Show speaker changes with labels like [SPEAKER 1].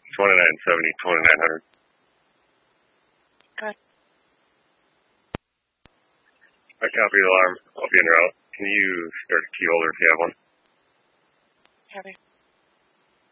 [SPEAKER 1] 2970, 2900.
[SPEAKER 2] Good.
[SPEAKER 1] I copy the alarm. I'll be en route. Can you start a key holder if you have one?
[SPEAKER 2] Heavy.